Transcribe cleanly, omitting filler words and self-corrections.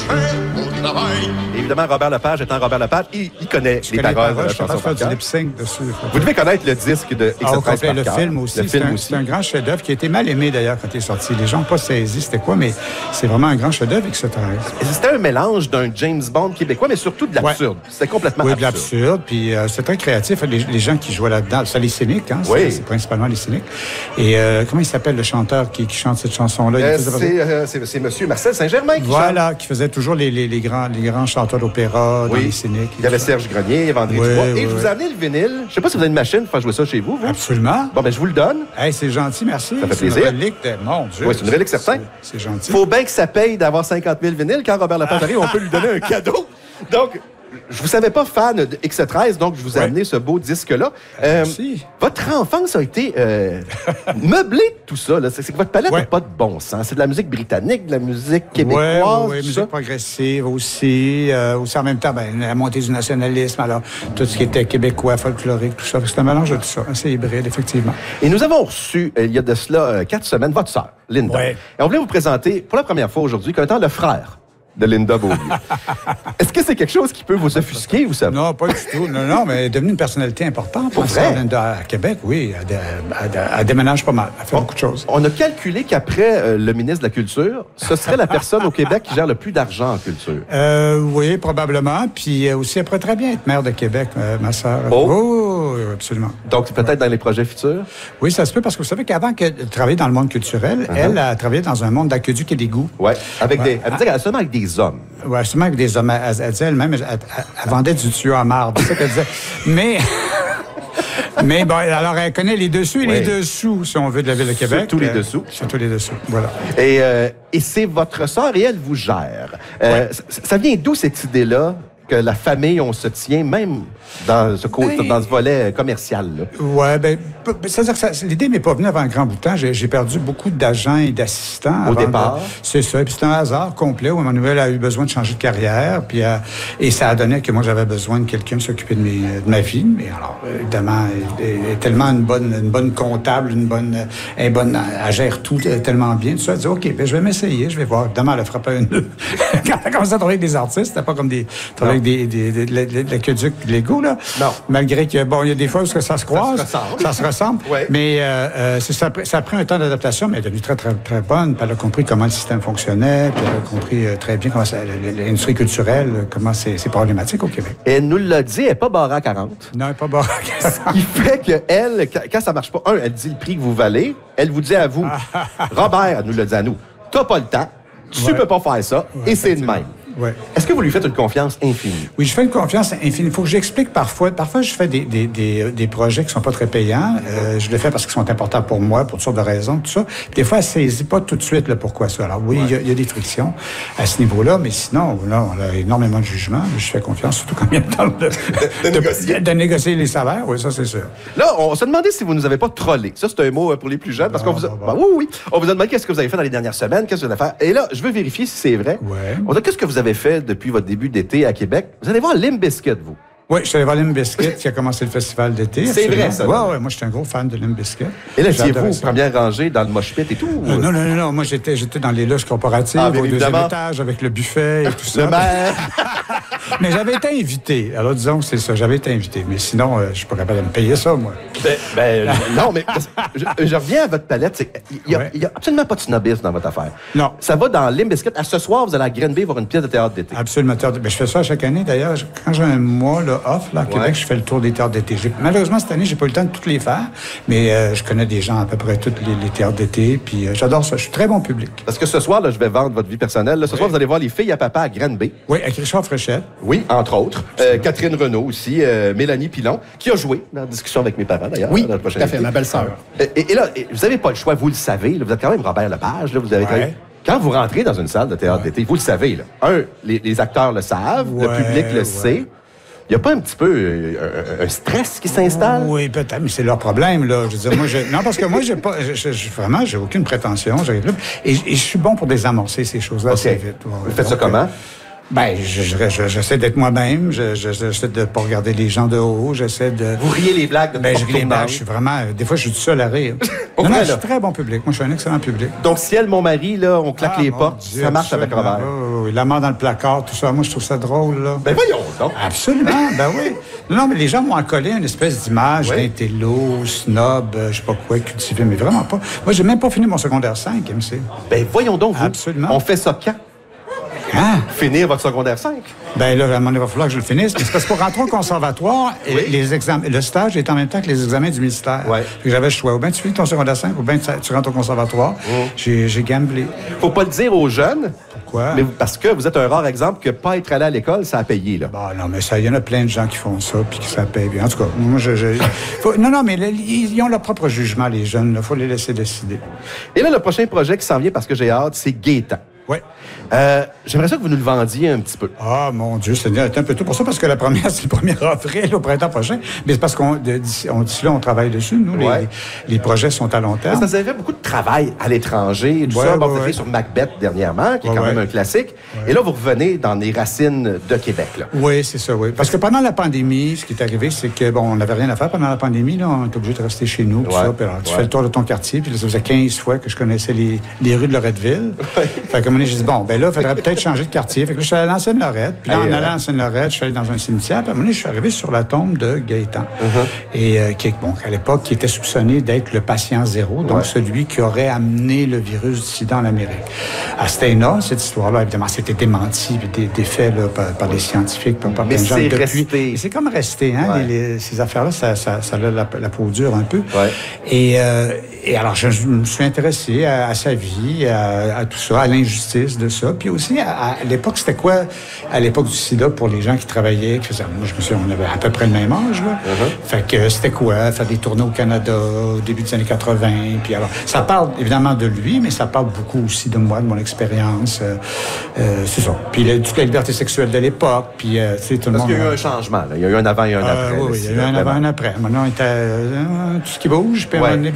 au travail. Évidemment, Robert Lepage étant Robert Lepage, il connaît les paroles de la chanson. Je peux faire du lip-sync dessus. Vous devez connaître le disque de X13 le film aussi. C'est un grand chef-d'œuvre qui a été mal aimé d'ailleurs quand il est sorti. Les gens n'ont pas saisi c'était quoi, mais c'est vraiment un grand chef-d'œuvre X13. C'était un mélange d'un James Bond québécois, mais surtout de l'absurde. C'était complètement absurde. Oui, de l'absurde, puis c'est très créatif. Les gens qui jouaient là-dedans, c'est les cyniques, hein? Oui. C'est principalement les cyniques. Et comment il s'appelle le chanteur qui chante cette chanson-là? C'est M. Marcel Saint-Germain qui chante. Qui faisait toujours les grands chanteurs d'opéra dans les cyniques. Il y avait Serge Grenier, il y avait André Dubois. Et je vous ai amené le vinyle. Je ne sais pas si vous avez une machine pour faire jouer ça chez vous. Absolument. Bon, ben je vous le donne. Hey, c'est gentil, merci. Ça fait plaisir. C'est une relique mon Dieu. Oui, c'est une relique certain. C'est gentil. Faut bien que ça paye d'avoir 50 000 vinyles. Quand Robert Lepage arrive, on peut lui donner un cadeau. Donc, je vous savais pas fan de X13, donc je vous ai amené ce beau disque-là. Merci. Votre enfance a été meublée de tout ça. C'est que votre palette n'a pas de bon sens. C'est de la musique britannique, de la musique québécoise. Oui, musique progressive aussi. Aussi en même temps, la montée du nationalisme, alors tout ce qui était québécois, folklorique, tout ça. C'est un mélange de tout ça. C'est hybride, effectivement. Et nous avons reçu, il y a de cela 4 semaines, votre sœur, Linda. Ouais. Et on voulait vous présenter, pour la première fois aujourd'hui, comme étant le frère de Linda Beaulieu. Est-ce que c'est quelque chose qui peut vous offusquer ou ça? Non, pas du tout. Non, mais elle est devenue une personnalité importante. Pour vrai? Linda, à Québec, oui. Elle déménage pas mal. Elle fait beaucoup de choses. On a calculé qu'après le ministre de la Culture, ce serait la personne au Québec qui gère le plus d'argent en culture. Oui, probablement. Puis aussi, elle pourrait très bien être maire de Québec, ma sœur. Oh, absolument. Donc, peut-être dans les projets futurs? Oui, ça se peut, parce que vous savez qu'avant de travailler dans le monde culturel, elle a travaillé dans un monde d'aqueduc et d'égouts. Oui, elle veut dire seulement avec des hommes. Oui, seulement avec des hommes. Elle disait elle-même, elle vendait du tuyau à marde. C'est ça qu'elle disait. Mais bon, alors elle connaît les dessus et les dessous, si on veut, de la Ville de Québec. Surtout les dessous. Surtout les dessous, voilà. Et c'est votre sœur et elle vous gère. Ça vient d'où cette idée-là que la famille, on se tient, même dans ce volet commercial? Oui, c'est-à-dire que l'idée m'est pas venue avant un grand bout de temps. J'ai perdu beaucoup d'agents et d'assistants. Au départ? C'est ça. Puis c'est un hasard complet où Emmanuel a eu besoin de changer de carrière. Puis, et ça a donné que moi, j'avais besoin de quelqu'un de s'occuper de ma vie. Mais alors, évidemment, elle est tellement une bonne comptable, elle gère tout tellement bien. Tout ça, elle dit, OK, je vais m'essayer, je vais voir. Évidemment, elle a frappé un nœud. Quand elle a commencé à travailler avec des artistes, c'était pas comme avec l'aqueduc de l'ego, là. Non. Malgré que, il y a des fois où ça se croise. Ça se ressemble. Ouais. Mais ça a pris un temps d'adaptation, mais elle est devenue très, très, très bonne. Puis elle a compris comment le système fonctionnait. Puis elle a compris très bien comment l'industrie culturelle, comment c'est problématique au Québec. Et elle nous l'a dit, elle n'est pas barrée à 40. Non, elle n'est pas barrée à 40. Ce qui fait qu'elle, quand ça marche pas, elle dit le prix que vous valez. Elle vous dit à vous, Robert, elle nous l'a dit à nous, t'as pas le temps, tu peux pas faire ça, et c'est de même. Ouais. Est-ce que vous lui faites une confiance infinie? Oui, je fais une confiance infinie. Il faut que j'explique parfois. Parfois, je fais des projets qui sont pas très payants. Je le fais parce qu'ils sont importants pour moi, pour toutes sortes de raisons, tout ça. Puis des fois, elle saisit pas tout de suite le pourquoi ça. Alors oui, il y a des frictions à ce niveau-là, mais sinon, là, on a énormément de jugement. Je fais confiance, surtout quand il y a le temps de négocier les salaires. Oui, ça, c'est sûr. Là, on se demandait si vous nous avez pas trollé. Ça, c'est un mot pour les plus jeunes, parce qu'on vous a... oui. On vous a demandé qu'est-ce que vous avez fait dans les dernières semaines, qu'est-ce que vous avez fait. Et là, je veux vérifier si c'est vrai. Ouais. On a qu'est-ce que vous avez fait depuis votre début d'été à Québec? Vous allez voir Limp Bizkit, vous. Oui, je suis allé voir Limp Bizkit qui a commencé le festival d'été. C'est vrai, ça? Oui, moi, j'étais un gros fan de Limp Bizkit. Et là, étiez-vous première rangée dans le mosh pit et tout? Non. Moi, j'étais dans les loges corporatives, au deuxième étage, avec le buffet et tout ça. Le maire! Mais j'avais été invité. Alors, disons que c'est ça, j'avais été invité. Mais sinon, je ne suis pas capable de me payer ça, moi. Non, mais je reviens à votre palette. Il n'y a absolument pas de snobisme dans votre affaire. Non. Ça va dans Limp Bizkit. À ce soir, vous allez à Granby voir une pièce de théâtre d'été. Absolument. Je fais ça chaque année, d'ailleurs. Quand j'ai un mois off, là, à Québec, je fais le tour des théâtres d'été. Malheureusement, cette année, j'ai pas eu le temps de toutes les faire, mais je connais des gens à peu près tous les théâtres d'été, puis j'adore ça. Je suis très bon public. Parce que ce soir, là, je vais vendre votre vie personnelle. Là, ce soir, vous allez voir Les filles à papa à Granby. Oui, avec Richard Fréchette. Oui, entre autres. Catherine Renaud aussi, Mélanie Pilon, qui a joué dans la discussion avec mes parents, d'ailleurs. Oui, tout à fait, ma belle-sœur. Et là, vous n'avez pas le choix, vous le savez. Là, vous êtes quand même Robert Lepage. Là, vous avez Quand vous rentrez dans une salle de théâtre d'été, vous le savez. Là. Les acteurs le savent, le public le sait. Il n'y a pas un petit peu un stress qui s'installe? Oui, peut-être, mais c'est leur problème, là. Je veux dire, non, parce que moi, vraiment, j'ai aucune prétention. Et je suis bon pour désamorcer ces choses-là assez vite. Vous faites ça comment? Ben, j'essaie d'être moi-même. J'essaie de ne pas regarder les gens de haut. J'essaie de... Vous riez les blagues de Ben, je ris les blagues. Je suis vraiment... Des fois, je suis tout seul à rire. Non, je suis très bon public. Moi, je suis un excellent public. Donc, si elle, mon mari, là, on claque les portes, Dieu, ça marche avec Robert. Oui, la main dans le placard, tout ça. Moi, je trouve ça drôle, là. Ben, voyons donc. Absolument, ben oui. Non, mais les gens m'ont accolé une espèce d'image d'intello, snob, je sais pas quoi, cultivé, mais vraiment pas. Moi, j'ai même pas fini mon secondaire 5, MC. Ben, voyons donc, vous. Absolument. On fait ça quand? Hein? Finir votre secondaire 5? Ben là, à un moment donné, il va falloir que je le finisse. Mais c'est parce que pour rentrer au conservatoire, les examens, le stage est en même temps que les examens du ministère. Ouais. Puis j'avais le choix. Ou bien tu finis ton secondaire 5, ou bien tu rentres au conservatoire. J'ai gamblé. Faut pas le dire aux jeunes. Pourquoi? Mais parce que vous êtes un rare exemple que pas être allé à l'école, ça a payé, là. Bah non, mais ça, il y en a plein de gens qui font ça, puis que ça paye bien. En tout cas, moi, non, mais ils ont leur propre jugement, les jeunes. Il faut les laisser décider. Et là, le prochain projet qui s'en vient, parce que j'ai hâte, c'est Gaétan. Oui. J'aimerais ça que vous nous le vendiez un petit peu. Ah, mon Dieu, c'est un peu tôt pour ça, parce que la première, c'est le 1er avril, au printemps prochain. Mais c'est parce d'ici là, on travaille dessus. Nous, les projets sont à long terme. Parce que vous avez fait beaucoup de travail à l'étranger et tout ça. Vous avez fait sur Macbeth dernièrement, qui est quand même un classique. Ouais. Et là, vous revenez dans les racines de Québec, là. Oui, c'est ça, oui. Parce que pendant la pandémie, ce qui est arrivé, c'est que, bon, on n'avait rien à faire pendant la pandémie, là. On était obligé de rester chez nous, tout ça. Puis alors, tu fais le tour de ton quartier, puis là, ça faisait 15 fois que je connaissais les rues de Loretteville. Fait que, à un moment donné, j'ai dit, bon, ben là, il faudrait peut-être changer de quartier. Fait que là, je suis allé à Seine-Lorette. Puis là, en allant à Seine-Lorette, je suis allé dans un cimetière. Puis à un moment donné, je suis arrivé sur la tombe de Gaétan. Et à l'époque, qui était soupçonné d'être le patient zéro, donc celui qui aurait amené le virus du sida en Amérique. C'était énorme, cette histoire-là. Évidemment, c'était démenti, puis défait là, par les scientifiques, par plein de gens. Mais c'est resté. C'est comme resté, hein? Ces affaires-là, ça a la peau dure un peu. Ouais. Et alors, je me suis intéressé à sa vie, à tout ça, à l'injustice de ça. Puis aussi, à l'époque, c'était quoi, à l'époque du sida, pour les gens qui travaillaient, qui faisaient, moi, je me souviens, on avait à peu près le même âge, là. Fait que c'était quoi, faire des tournées au Canada, au début des années 80. Puis alors, ça parle évidemment de lui, mais ça parle beaucoup aussi de moi, de mon expérience. C'est ça. Puis toute la liberté sexuelle de l'époque, puis, tu sais, tout le monde... Parce qu'il y a eu un changement, là. Il y a eu un avant et un après. Oui, il y a eu un avant et un après. Maintenant, on était tout ce qui bouge, puis